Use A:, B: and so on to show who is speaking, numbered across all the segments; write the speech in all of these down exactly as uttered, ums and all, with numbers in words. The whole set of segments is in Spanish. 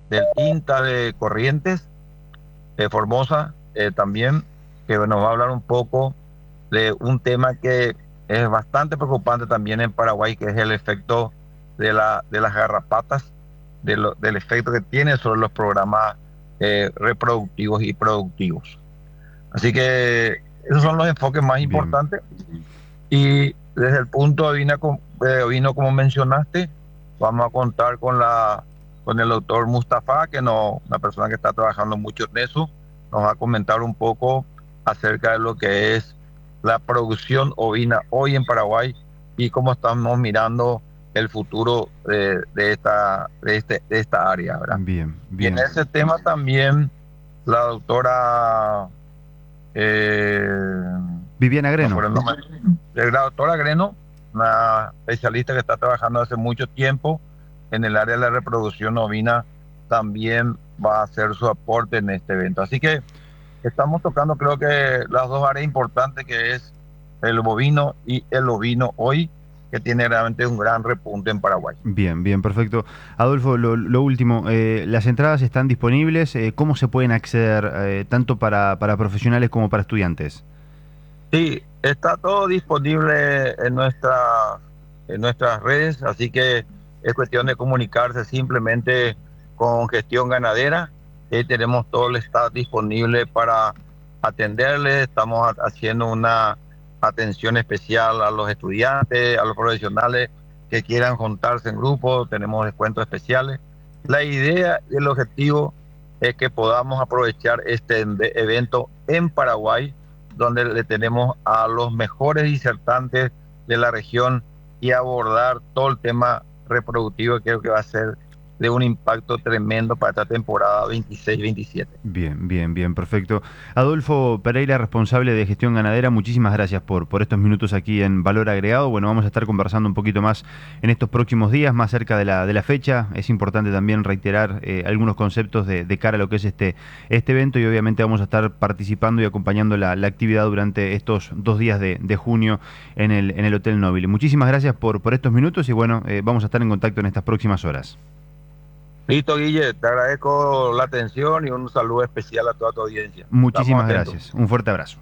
A: del INTA de Corrientes, de Formosa, eh, también, que nos va a hablar un poco de un tema que es bastante preocupante también en Paraguay, que es el efecto de, la, de las garrapatas, de lo, del efecto que tiene sobre los programas eh, reproductivos y productivos. Así que esos son los enfoques más
B: Bien.
A: importantes. Y desde el punto de ovino, de ovino, como mencionaste, vamos a contar con la con el doctor Mustafa, que no, una persona que está trabajando mucho en eso, nos va a comentar un poco acerca de lo que es la producción ovina hoy en Paraguay y cómo estamos mirando el futuro de, de, esta, de, este, de esta área, ¿verdad?
B: Bien,
A: Y
B: bien.
A: en ese tema también la doctora... Eh,
B: Viviana Greno.
A: no, nombre, la doctora Greno, una especialista que está trabajando hace mucho tiempo en el área de la reproducción ovina, también va a hacer su aporte en este evento. Así que estamos tocando, creo que las dos áreas importantes, que es el bovino y el ovino hoy, que tiene realmente un gran repunte en Paraguay.
B: Bien, bien, perfecto. Adolfo, lo, lo último, eh, las entradas están disponibles, eh, ¿cómo se pueden acceder eh, tanto para, para profesionales como para estudiantes?
A: Sí, está todo disponible en, nuestra, en nuestras redes, así que es cuestión de comunicarse simplemente con Gestión Ganadera. Eh, tenemos todo el staff disponible para atenderles. Estamos haciendo una atención especial a los estudiantes, a los profesionales que quieran juntarse en grupo. Tenemos descuentos especiales. La idea y el objetivo es que podamos aprovechar este evento en Paraguay, donde le tenemos a los mejores disertantes de la región y abordar todo el tema reproductivo, que creo que va a ser de un impacto tremendo para esta temporada veintiséis veintisiete.
B: Bien, bien, bien, perfecto. Adolfo Pereira, responsable de Gestión Ganadera, muchísimas gracias por, por estos minutos aquí en Valor Agregado. Bueno, vamos a estar conversando un poquito más en estos próximos días, más cerca de la, de la fecha. Es importante también reiterar eh, algunos conceptos de, de cara a lo que es este, este evento, y obviamente vamos a estar participando y acompañando la, la actividad durante estos dos días de, de junio en el, en el Hotel Nobile. Muchísimas gracias por, por estos minutos y bueno, eh, vamos a estar en contacto en estas próximas horas.
A: Listo, Guille, te agradezco la atención y un saludo especial a toda tu audiencia.
B: Muchísimas gracias. Un fuerte abrazo.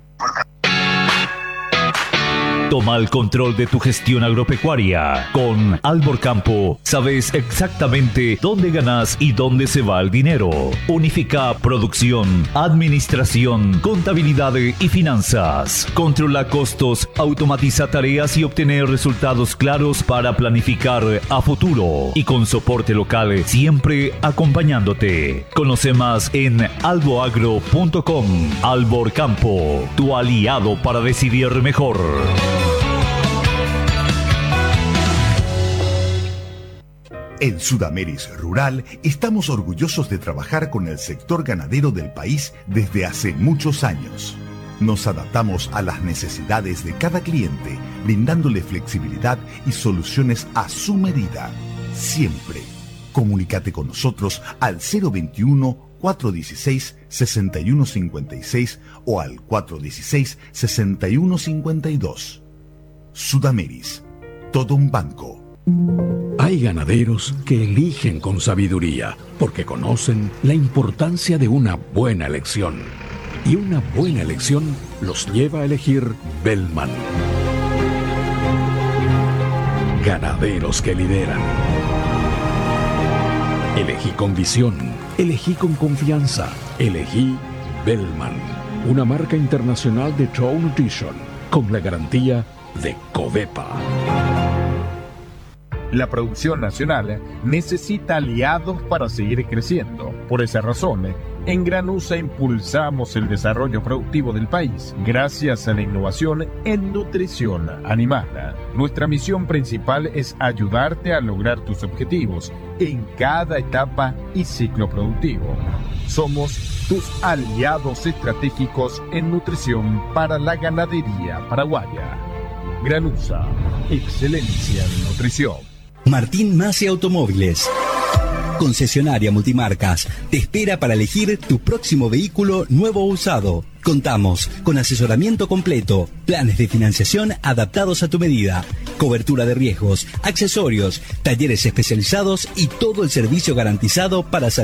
C: Toma el control de tu gestión agropecuaria. Con Albor Campo sabes exactamente dónde ganas y dónde se va el dinero. Unifica producción, administración, contabilidad y finanzas. Controla costos, automatiza tareas y obtener resultados claros para planificar a futuro. Y con soporte local siempre acompañándote. Conoce más en alboagro punto com. Albor Campo, tu aliado para decidir mejor.
D: En Sudameris Rural estamos orgullosos de trabajar con el sector ganadero del país desde hace muchos años. Nos adaptamos a las necesidades de cada cliente, brindándole flexibilidad y soluciones a su medida. Siempre. Comunícate con nosotros al cero veintiuno, cuatrocientos dieciséis, sesenta y uno cincuenta y seis o al cuatrocientos dieciséis, sesenta y uno cincuenta y dos. Sudameris. Todo un banco.
E: Hay ganaderos que eligen con sabiduría porque conocen la importancia de una buena elección. Y una buena elección los lleva a elegir Bellman. Ganaderos que lideran. Elegí con visión, elegí con confianza, elegí Bellman, una marca internacional de Trout Nutrition con la garantía de Covepa.
F: La producción nacional necesita aliados para seguir creciendo. Por esa razón, en Granusa impulsamos el desarrollo productivo del país gracias a la innovación en nutrición animal. Nuestra misión principal es ayudarte a lograr tus objetivos en cada etapa y ciclo productivo. Somos tus aliados estratégicos en nutrición para la ganadería paraguaya. Granusa, excelencia en nutrición.
G: Martín Masi Automóviles, concesionaria multimarcas, te espera para elegir tu próximo vehículo nuevo o usado. Contamos con asesoramiento completo, planes de financiación adaptados a tu medida, cobertura de riesgos, accesorios, talleres especializados y todo el servicio garantizado para